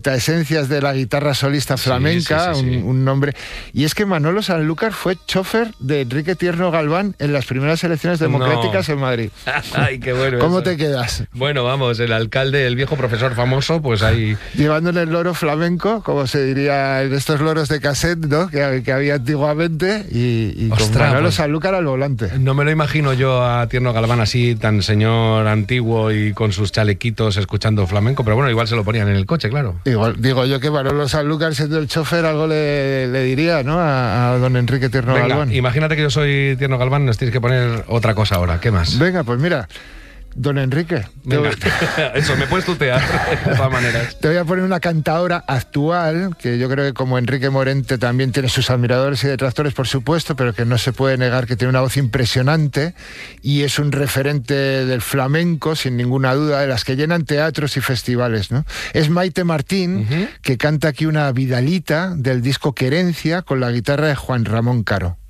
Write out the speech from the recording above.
esencias de la guitarra solista flamenca, sí. Un nombre. Y es que Manolo Sanlúcar fue chofer de Enrique Tierno Galván en las primeras elecciones democráticas en Madrid. Ay, qué bueno. ¿Cómo eso. te quedas? Bueno, vamos, el alcalde, el viejo profesor famoso, pues ahí... Llevándole el loro flamenco, como se diría en estos loros de cassette, ¿no? que había antiguamente, y con Ostras, Manolo pues, Sanlúcar al volante. No me lo imagino yo a Tierno Galván así, tan señor antiguo y con sus chalequitos escuchando flamenco, pero bueno, igual se lo ponían en el coche, claro. Igual, digo yo que Manolo Sanlúcar, siendo el chofer, algo le diría, ¿no? A don Enrique Tierno Venga, Galván. imagínate que yo soy Tierno Galván, nos tienes que poner otra cosa ahora. ¿Qué más? Venga, pues mira, don Enrique, Venga. Eso, me puedes tutear, de todas maneras. te voy a poner una cantadora actual, que yo creo que como Enrique Morente también tiene sus admiradores y detractores, por supuesto, pero que no se puede negar que tiene una voz impresionante y es un referente del flamenco, sin ninguna duda, de las que llenan teatros y festivales, ¿no? Es Maite Martín, que canta aquí una vidalita del disco Querencia con la guitarra de Juan Ramón Caro.